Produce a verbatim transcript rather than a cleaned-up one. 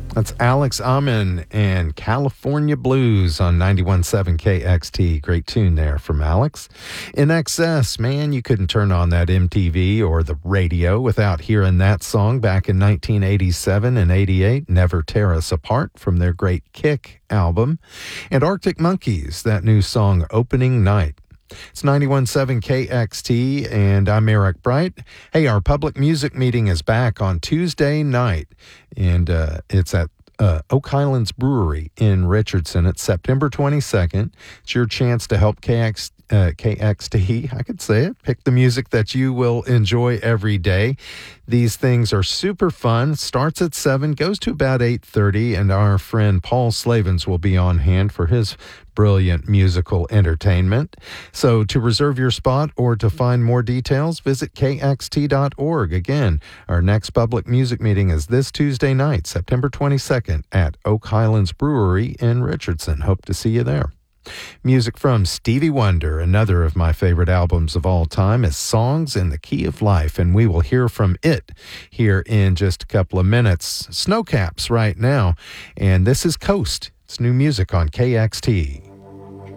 That's Alex Amin and California Blues on ninety-one point seven K X T. Great tune there from Alex. In Excess, man, you couldn't turn on that M T V or the radio without hearing that song back in nineteen eighty-seven and eighty-eight, Never Tear Us Apart, from their great Kick album. And Arctic Monkeys, that new song, Opening Night. It's ninety-one point seven K X T, and I'm Eric Bright. Hey, our public music meeting is back on Tuesday night, and uh, it's at uh, Oak Highlands Brewery in Richardson. It's September twenty-second. It's your chance to help K X, uh, K X T, I could say it, pick the music that you will enjoy every day. These things are super fun. Starts at seven, goes to about eight thirty, and our friend Paul Slavens will be on hand for his brilliant musical entertainment. So to reserve your spot or to find more details, visit K X T dot org. Again, our next public music meeting is this Tuesday night, September twenty-second, at Oak Highlands Brewery in Richardson. Hope to see you there. Music from Stevie Wonder, another of my favorite albums of all time, is Songs in the Key of Life, and we will hear from it here in just a couple of minutes. Snowcaps right now, and this is Coast. It's new music on K X T.